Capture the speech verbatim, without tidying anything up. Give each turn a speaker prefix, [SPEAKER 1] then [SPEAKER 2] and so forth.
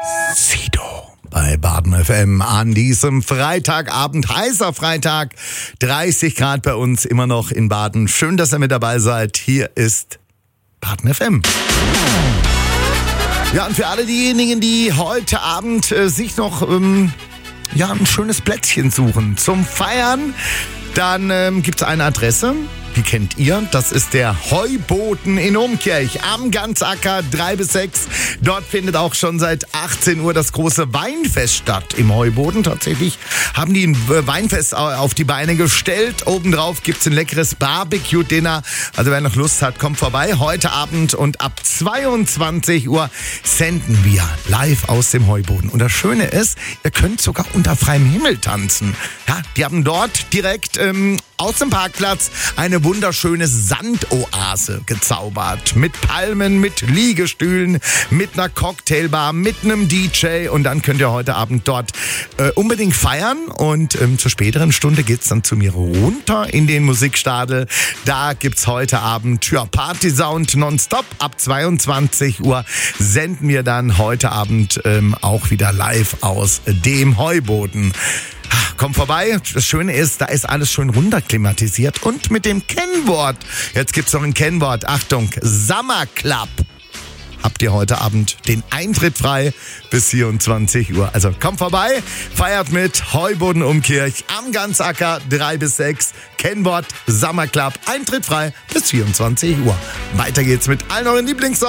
[SPEAKER 1] Sido bei Baden F M an diesem Freitagabend, heißer Freitag, dreißig Grad bei uns immer noch in Baden. Schön, dass ihr mit dabei seid. Hier ist Baden F M. Ja, und für alle diejenigen, die heute Abend äh, sich noch ähm, ja, ein schönes Plätzchen suchen zum Feiern, dann ähm, gibt es eine Adresse. Die kennt ihr, das ist der Heuboden in Umkirch am Ganzacker drei bis sechs. Dort findet auch schon seit achtzehn Uhr das große Weinfest statt im Heuboden. Tatsächlich haben die ein Weinfest auf die Beine gestellt. Obendrauf gibt's ein leckeres Barbecue-Dinner. Also wer noch Lust hat, kommt vorbei. Heute Abend und ab zweiundzwanzig Uhr senden wir live aus dem Heuboden. Und das Schöne ist, ihr könnt sogar unter freiem Himmel tanzen. Ja, die haben dort direkt ähm, aus dem Parkplatz eine wunderschöne Sandoase gezaubert. Mit Palmen, mit Liegestühlen, mit einer Cocktailbar, mit einem D J. Und dann könnt ihr heute Abend dort äh, unbedingt feiern. Und ähm, zur späteren Stunde geht's dann zu mir runter in den Musikstadel. Da gibt's heute Abend ja, Party-Sound nonstop. Ab zweiundzwanzig Uhr senden wir dann heute Abend ähm, auch wieder live aus dem Heuboden. Kommt vorbei. Das Schöne ist, da ist alles schön runterklimatisiert. Und mit dem Kennwort, jetzt gibt's noch ein Kennwort, Achtung, Summer Club, habt ihr heute Abend den Eintritt frei bis vierundzwanzig Uhr. Also kommt vorbei, feiert mit Heuboden Umkirch am Ganzacker drei bis sechs. Kennwort Summer Club, Eintritt frei bis vierundzwanzig Uhr. Weiter geht's mit allen euren Lieblingssongs.